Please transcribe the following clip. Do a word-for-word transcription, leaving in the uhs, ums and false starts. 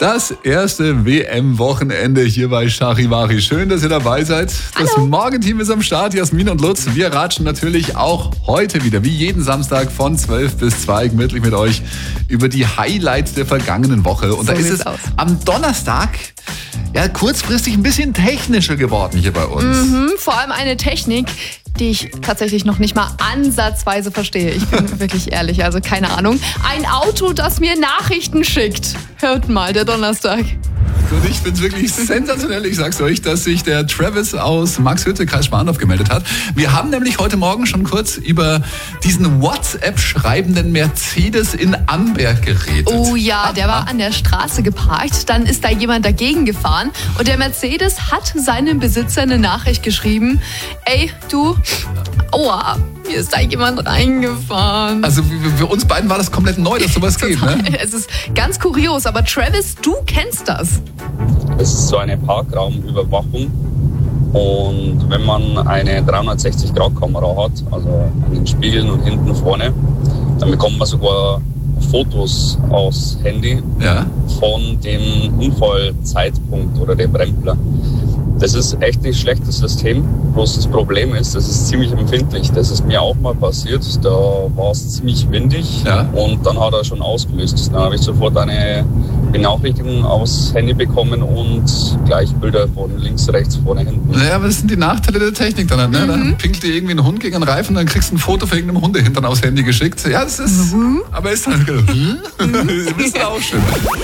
Das erste W M-Wochenende hier bei Charivari. Schön, dass ihr dabei seid. Das Hallo. Morgenteam ist am Start. Jasmin und Lutz, wir ratschen natürlich auch heute wieder, wie jeden Samstag von zwölf bis zwei, gemütlich mit euch über die Highlights der vergangenen Woche. Und So da ist sieht's es aus. am Donnerstag ja kurzfristig ein bisschen technischer geworden hier bei uns. Mhm, vor allem eine Technik, die ich tatsächlich noch nicht mal ansatzweise verstehe. Ich bin wirklich ehrlich, also keine Ahnung. Ein Auto, das mir Nachrichten schickt. Hört mal, der Donnerstag. Und ich finde es wirklich sensationell, ich sag's euch, dass sich der Travis aus Maxhütte, Kreis Schmarndorf, gemeldet hat. Wir haben nämlich heute Morgen schon kurz über diesen WhatsApp-schreibenden Mercedes in Amberg geredet. Oh ja, der war an der Straße geparkt, dann ist da jemand dagegen gefahren und der Mercedes hat seinem Besitzer eine Nachricht geschrieben. Ey, du, aua, hier ist da jemand reingefahren. Also für uns beiden war das komplett neu, dass sowas geht, ne? Es ist ganz kurios, aber Travis, du kennst das. Es ist so eine Parkraumüberwachung und wenn man eine dreihundertsechzig Grad Kamera hat, also an den Spiegeln und hinten vorne, dann bekommt man sogar Fotos aufs Handy Ja. von dem Unfallzeitpunkt oder dem Rempler. Das ist echt nicht schlechtes System, bloß das Problem ist, das ist ziemlich empfindlich. Das ist mir auch mal passiert, da war es ziemlich windig Ja. und dann hat er schon ausgelöst. Dann habe ich sofort eine Benachrichtigung aufs Handy bekommen und gleich Bilder von links, rechts, vorne, hinten. Naja, aber das sind die Nachteile der Technik dann, ne? Dann pinkelt dir irgendwie ein Hund gegen einen Reifen, dann kriegst du ein Foto von irgendeinem Hundehintern aufs Handy geschickt. Ja, das ist, aber ist dann, ist auch schön.